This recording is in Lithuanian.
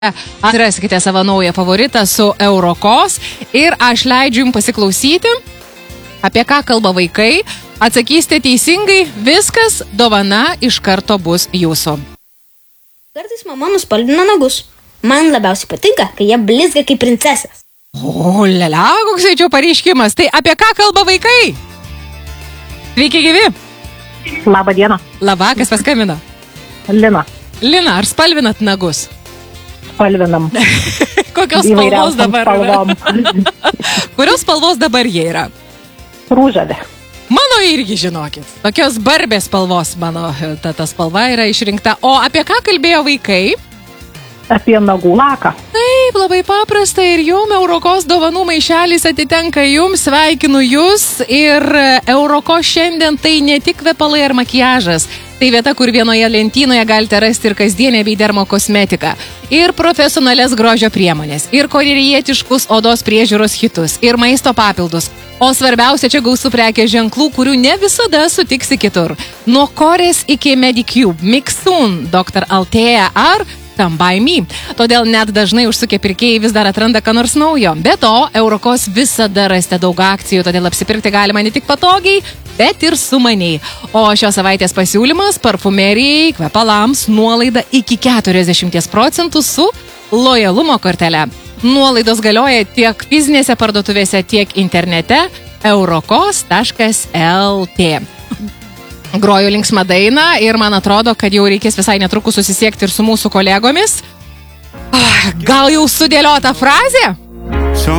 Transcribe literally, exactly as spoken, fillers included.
Atraskite savo naują favoritą su Eurokos ir aš leidžiu jums pasiklausyti, apie ką kalba vaikai. Atsakysite teisingai, viskas, dovana iš karto bus jūsų. Kartais mama nuspalvina nagus. Man labiausiai patinka, kai jie blizga kaip princesės. O, lelia, koks čia pareiškimas. Tai apie ką kalba vaikai? Sveiki gyvi. Labą dieną. Labą, kas paskambino? Lina. Lina, ar spalvinat nagus? Spalvinam. Kokios spalvos dabar yra? Kurios spalvos dabar jie yra? Rūžavė. Mano irgi žinokit. Tokios barbės spalvos mano ta, ta spalva yra išrinkta. O apie ką kalbėjo vaikai? Apie nagų laką. Taip, labai paprasta ir jum Eurokos dovanų maišelis atitenka jums, sveikinu jūs ir Eurokos šiandien tai ne tik kvepalai ar makiažas, tai vieta, kur vienoje lentynoje galite rasti ir kasdienę bei dermokosmetiką, ir profesionalias grožio priemonės, ir korėjietiškus odos priežiūros hitus, ir maisto papildus, o svarbiausia čia gausų prekės ženklų, kurių ne visada sutiksi kitur. Nuo Korės iki Medicube, Mixun, doktor Altea ar Come by Me. Todėl net dažnai užsukę pirkėjai vis dar atranda ką nors naujo. Be to, Eurokos visada rasite daug akcijų, todėl apsipirkti galima ne tik patogiai, bet ir sumaniai. O šios savaitės pasiūlymas parfumerijai, kvepalams nuolaida iki keturiasdešimt procentų su lojalumo kortele. Nuolaidos galioja tiek fizinėse parduotuvėse, tiek internete eurokos taškas lt. Groju linksmą dainą ir man atrodo, kad jau reikės visai netrukus susisiekti ir su mūsų kolegomis. Gal jau sudėliota frazė?